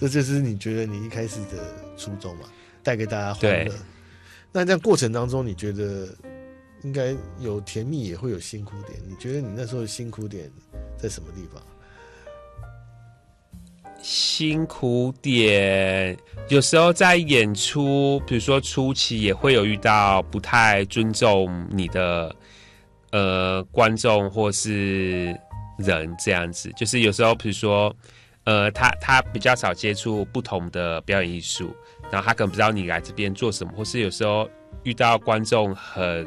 这就是你觉得你一开始的初衷嘛，带给大家欢乐。那这样过程当中，你觉得应该有甜蜜，也会有辛苦点。你觉得你那时候的辛苦点在什么地方？ 辛苦点，有时候在演出，比如说初期也会有遇到不太尊重你的观众或是人这样子，就是有时候比如说他比较少接触不同的表演艺术，然后他可能不知道你来这边做什么，或是有时候遇到观众很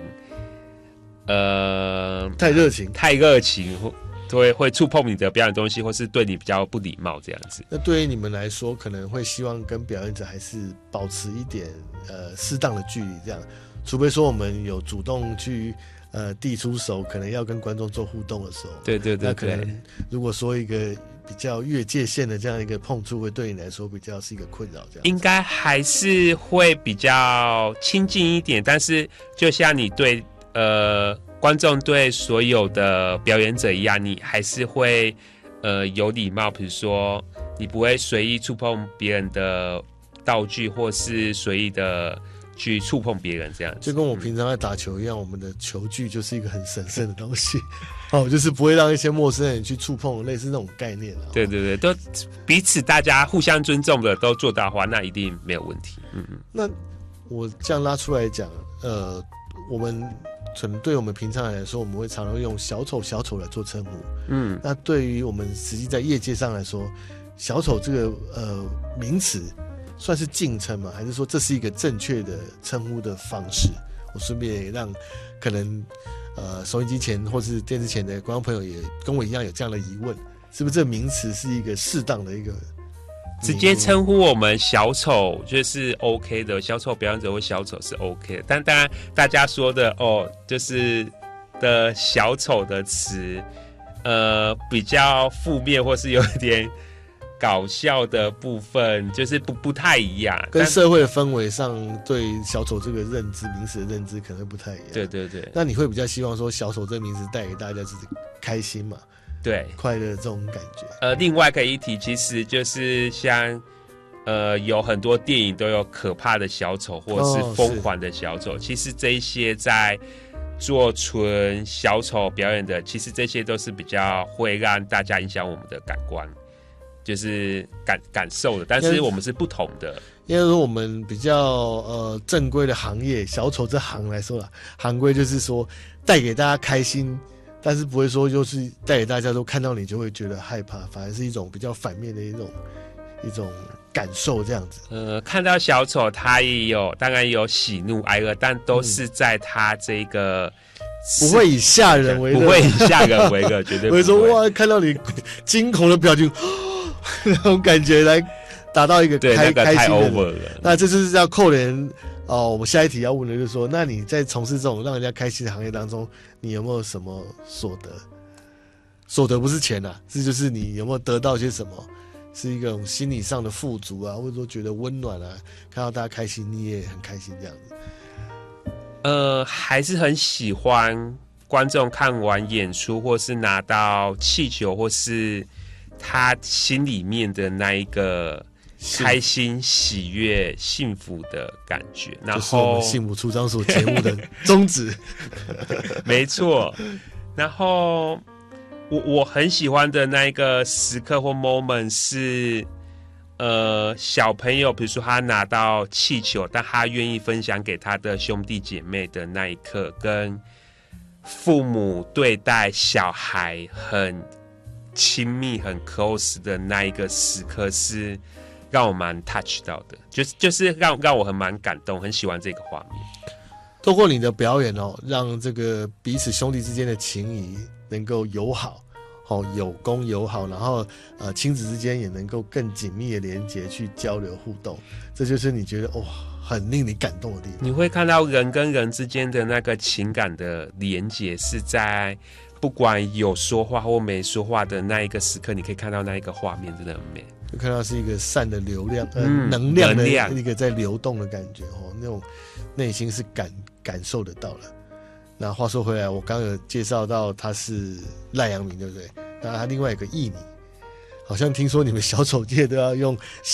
太热情会触碰你的表演东西，或是对你比较不礼貌这样子。 那对于你们来说，可能会希望跟表演者还是保持一点适当的距离，这样，除非说我们有主动去递出手，可能要跟观众做互动的时候， 对， 那可能如果说一个比较越界限的这样一个碰触，会对你来说比较是一个困扰，这样应该还是会比较亲近一点，但是就像你对观众对所有的表演者一样，你还是会有礼貌，比如说你不会随意触碰别人的道具，或是随意的去触碰别人这样子。 就跟我平常在打球一样，我们的球具就是一个很神圣的东西，就是不会让一些陌生人去触碰，类似那种概念。 对，都彼此大家互相尊重的都做到的话，那一定没有问题。 那我这样拉出来讲，我们可能对我们平常人来说，我们会常常用小丑来做称呼。那对于我们实际在业界上来说，小丑这个名词算是敬称吗？还是说这是一个正确的称呼的方式？我顺便也让可能收音机前或是电视前的观众朋友也跟我一样有这样的疑问，是不是这个名词是一个适当的一个？ 直接称呼我们小丑就是 OK 的，小丑表演者或小丑是 OK 的，但当然大家说的就是的小丑的词，比较负面或是有点搞笑的部分，就是不太一样， 跟社会的氛围上对小丑这个认知名词的认知可能不太一样。 对。 那你会比较希望说小丑这个名词带给大家是开心嘛？ 对， 快乐这种感觉。 另外可以一提，其实就是像有很多电影都有可怕的小丑或是疯狂的小丑，其实这一些在做纯小丑表演的，其实这些都是比较会让大家影响我们的感官，就是感受的，但是我们是不同的。 因为说我们比较正规的行业，小丑这行来说啦，行规就是说带给大家开心。但是不会说就是带给大家都看到你就会觉得害怕，反而是一种比较反面的一种感受这样子。 看到小丑他也有当然有喜怒哀乐，但都是在他这个不会以吓人为乐， 不会以吓人为乐，绝对不会。 我会说哇，看到你惊恐的表情，那种感觉来达到一个开太心的 over 了。 那这就是要扣连我们下一题要问的就是说，那你在从事这种让人家开心的行业当中，你有没有什么所得？所得不是钱啊，这就是你有没有得到些什么，是一种心理上的富足啊，或者说觉得温暖啊，看到大家开心，你也很开心这样子。 还是很喜欢观众看完演出，或是拿到气球，或是他心里面的那一个开心、喜悦、幸福的感觉，然后就是我们幸福出张所节目的宗旨。 没错。然后我很喜欢的那一个时刻或 moment 是，小朋友，比如说他拿到气球，但他愿意分享给他的兄弟姐妹的那一刻，跟父母对待小孩很亲密、很 close 的那一个时刻是。让我蛮 touch 到的，就是让我很蛮感动，很喜欢这个画面。 透过你的表演让这个彼此兄弟之间的情谊能够友好，有攻友好，然后亲子之间也能够更紧密的连结，去交流互动，这就是你觉得很令你感动的地方。 你会看到人跟人之间的那个情感的连结，是在不管有说话或没说话的那一个时刻，你可以看到那一个画面，真的很美。 就看到是一个善的流量，能量的一个在流动的感觉那种内心是感受得到了。那话说回来，我刚刚有介绍到他是赖阳明，对不对？那他另外一个艺名，好像听说你们小丑界都要用